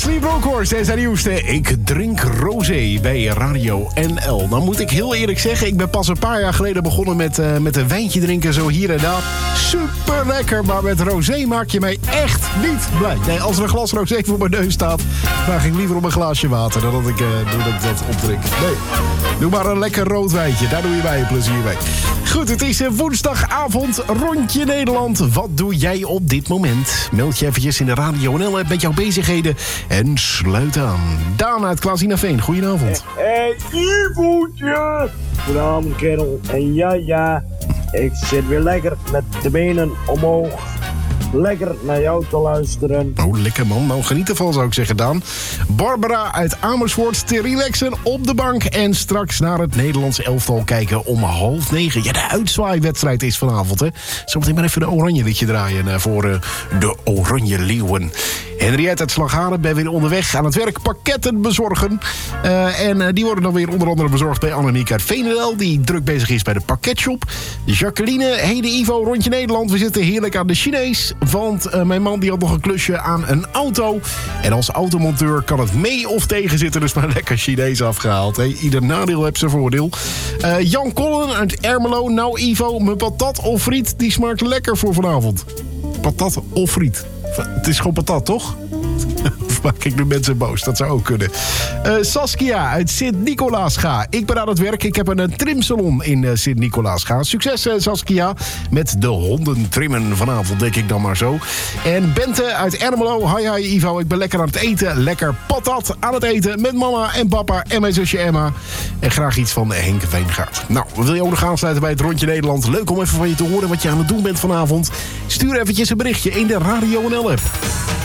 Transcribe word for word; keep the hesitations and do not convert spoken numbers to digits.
Leslie Bronkhorst en zijn nieuwste Ik Drink Rosé bij Radio N L. Nou moet ik heel eerlijk zeggen, ik ben pas een paar jaar geleden begonnen met, uh, met een wijntje drinken zo hier en daar. Super lekker, maar met rosé maak je mij echt niet blij. Nee, als er een glas rosé voor mijn neus staat, vraag ik liever om een glaasje water dan dat ik, uh, dat, ik dat opdrink. Nee, doe maar een lekker rood wijntje, daar doe je mij een plezier mee. Goed, het is woensdagavond, Rondje Nederland. Wat doe jij op dit moment? Meld je eventjes in de Radio N L met jouw bezigheden en sluit aan. Daan uit Klaas-Ina-Veen, goedenavond. Hé, hey, Ivoetje! Goedenavond, kerel. En ja, ja, ik zit weer lekker met de benen omhoog. Lekker naar jou te luisteren. Oh, lekker man. Nou, geniet ervan, zou ik zeggen, Daan. Barbara uit Amersfoort te relaxen op de bank. En straks naar het Nederlandse elftal kijken om half negen. Ja, de uitzwaaiwedstrijd is vanavond, hè. Zometeen maar even een oranje liedje draaien voor uh, de Oranje Leeuwen. Henriette uit Slagharen ben weer onderweg aan het werk pakketten bezorgen. Uh, en uh, die worden dan weer onder andere bezorgd bij Annemiek uit Veenendaal, die druk bezig is bij de pakketshop. Jacqueline, Hede Ivo, Rondje Nederland. We zitten heerlijk aan de Chinees. Want uh, mijn man die had nog een klusje aan een auto. En als automonteur kan het mee of tegen zitten. Dus maar lekker Chinees afgehaald. Hè? Ieder nadeel heeft zijn voordeel. Uh, Jan Kollen uit Ermelo. Nou Ivo, mijn patat of friet, die smaakt lekker voor vanavond. Patat of friet. Het is gewoon patat, toch? Of maak ik nu mensen boos? Dat zou ook kunnen. Uh, Saskia uit Sint-Nicolaasga. Ik ben aan het werk. Ik heb een, een trimsalon in uh, Sint-Nicolaasga. Succes, uh, Saskia. Met de honden trimmen vanavond, denk ik dan maar zo. En Bente uit Ermelo. Hi, hi, Ivo. Ik ben lekker aan het eten. Lekker patat aan het eten met mama en papa en mijn zusje Emma. En graag iets van Henk Wijngaard. Nou, wil je ook nog aansluiten bij het Rondje Nederland? Leuk om even van je te horen wat je aan het doen bent vanavond. Stuur eventjes een berichtje in de Radio N L app.